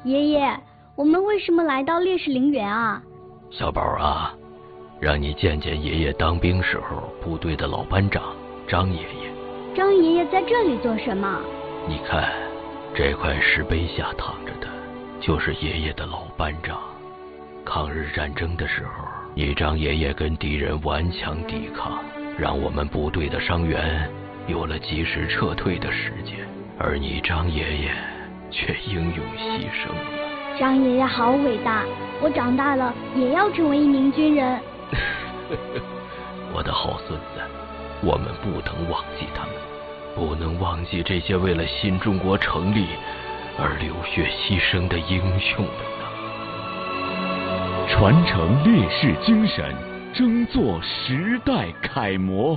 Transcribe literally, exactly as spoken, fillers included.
爷爷，我们为什么来到烈士陵园啊？ 小宝啊，让你见见爷爷当兵时候部队的老班长张爷爷。 张爷爷在这里做什么？ 你看，这块石碑下躺着的，就是爷爷的老班长。抗日战争的时候，你张爷爷跟敌人顽强抵抗，让我们部队的伤员有了及时撤退的时间，而你张爷爷却英勇牺牲了。 张爷爷好伟大，我长大了也要成为一名军人。 我的好孙子，我们不能忘记他们，不能忘记这些为了新中国成立而流血牺牲的英雄们呐！ 传承烈士精神，争做时代楷模。